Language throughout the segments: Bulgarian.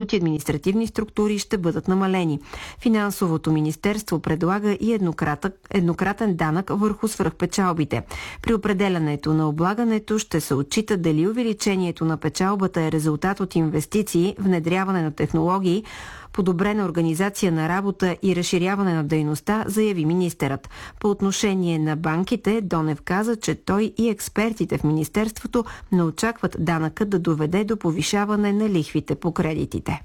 работи административни структури ще бъдат намалени. Финансовото министерство предлага и еднократен данък върху свръхпечалбите. При определянето на облагането ще се отчита дали увеличението на печалбата е резултат от инвестиции, внедряване на технологии, подобрена организация на работа и разширяване на дейността, заяви министърът. По отношение на банките, Донев каза, че той и експертите в министерството не очакват данъкът да доведе до повишаване на лихвите по кредитите.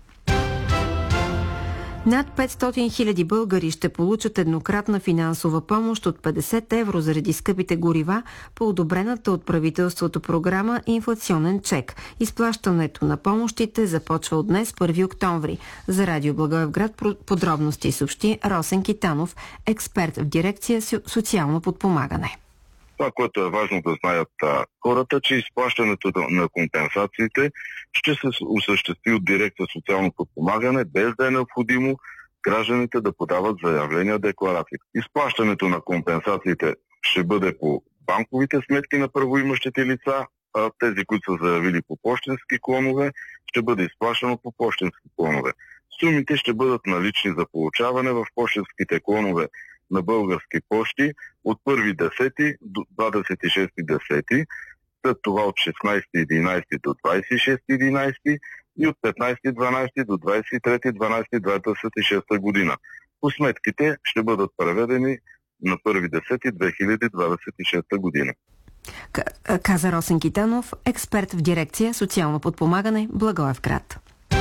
Над 500 000 българи ще получат еднократна финансова помощ от 50 евро заради скъпите горива по одобрената от правителството програма инфлационен чек. Изплащането на помощите започва от днес, 1 октомври. За Радио Благоевград подробности съобщи Росен Китанов, експерт в дирекция социално подпомагане. Това, което е важно да знаят хората, че изплащането на компенсациите ще се осъществи от дирекция социално подпомагане, без да е необходимо гражданите да подават заявления, декларации. Изплащането на компенсациите ще бъде по банковите сметки на правоимащите лица, а тези, които са заявили по пощенски клонове, ще бъде изплащано по пощенски клонове. Сумите ще бъдат налични за получаване в пощенските клонове на Български пощи от 1.10 до 26.10, след това от 16.11 до 26.11 и от 15.12 до 23.12.2026 година. По сметките ще бъдат преведени на 1.10.2026 година. Каза Росен Китанов, експерт в дирекция социално подпомагане, Благоевград.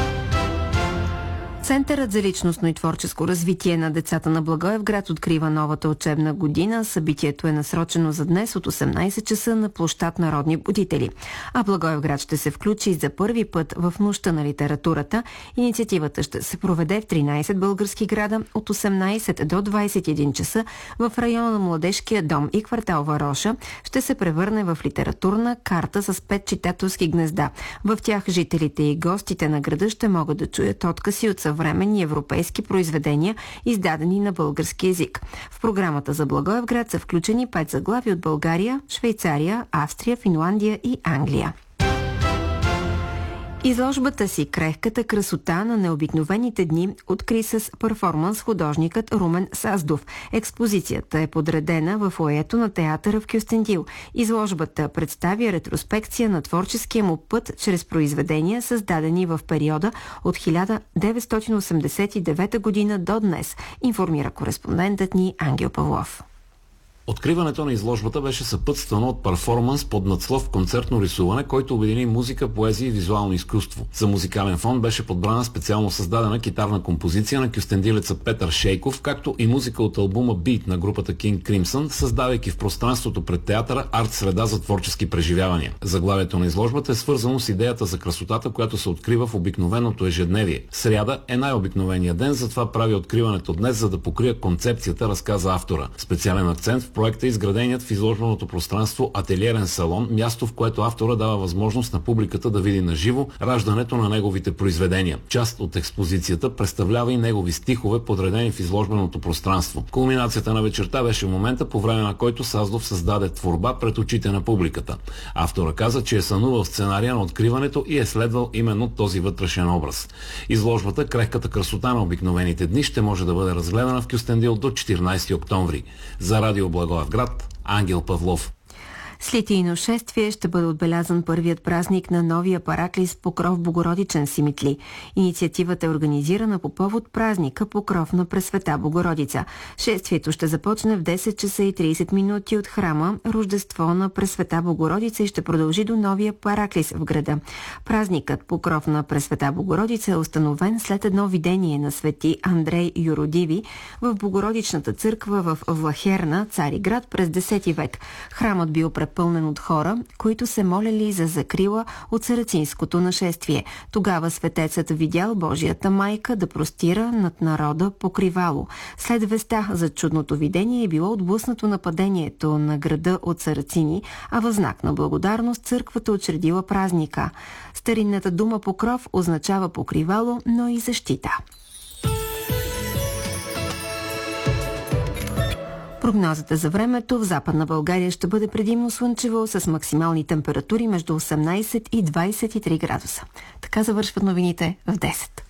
Центърът за личностно и творческо развитие на децата на Благоевград открива новата учебна година. Събитието е насрочено за днес от 18 часа на площад Народни будители. А Благоевград ще се включи за първи път в Нощта на литературата. Инициативата ще се проведе в 13 български града от 18 до 21 часа в района на Младежкия дом и квартал Вароша. Ще се превърне в литературна карта с 5 читателски гнезда. В тях жителите и гостите на града ще могат да чуят откази от съвременни европейски произведения, издадени на български език. В програмата за Благоевград са включени 5 заглави от България, Швейцария, Австрия, Финландия и Англия. Изложбата си "Крехката красота на необикновените дни" откри с перформанс художникът Румен Саздов. Експозицията е подредена в фоайето на театъра в Кюстендил. Изложбата представя ретроспекция на творческия му път чрез произведения, създадени в периода от 1989 година до днес, информира кореспондентът ни Ангел Павлов. Откриването на изложбата беше съпътствано от перформанс под надслов "Концертно рисуване", който обедини музика, поезия и визуално изкуство. За музикален фон беше подбрана специално създадена китарна композиция на кюстендилеца Петър Шейков, както и музика от албума "Beat" на групата King Crimson, създавайки в пространството пред театъра арт-среда за творчески преживявания. Заглавието на изложбата е свързано с идеята за красотата, която се открива в обикновеното ежедневие. Сряда е най-обикновения ден, затова прави откриването днес, за да покрия концепцията, разказа автора. Специален акцент в проекта е изграденият в изложбеното пространство ателиерен салон, място, в което автора дава възможност на публиката да види наживо раждането на неговите произведения. Част от експозицията представлява и негови стихове, подредени в изложбеното пространство. Кулминацията на вечерта беше момента, по време на който Саздов създаде творба пред очите на публиката. Автора каза, че е сънувал сценария на откриването и е следвал именно този вътрешен образ. Изложбата "Крехката красота на обикновените дни" ще може да бъде разгледана в Кюстендил до 14 октомври. За Радио Благоевград, Ангел Павлов. С литийно шествие ще бъде отбелязан първият празник на новия Параклис Покров Богородичен Симитли. Инициативата е организирана по повод празника Покров на Пресвета Богородица. Шествието ще започне в 10 часа и 30 минути от храма Рождество на Пресвета Богородица и ще продължи до новия Параклис в града. Празникът Покров на Пресвета Богородица е установен след едно видение на свети Андрей Юродиви в Богородичната църква в Влахерна, Цариград, през 10 век. Храмът бил пълнен от хора, които се молели за закрила от сарацинското нашествие. Тогава светецът видял Божията майка да простира над народа покривало. След веста за чудното видение е било отблъснато нападението на града от сарацини, а в знак на благодарност църквата учредила празника. Старинната дума покров означава покривало, но и защита. Прогнозата за времето: в Западна България ще бъде предимно слънчево с максимални температури между 18 и 23 градуса. Така завършват новините в 10.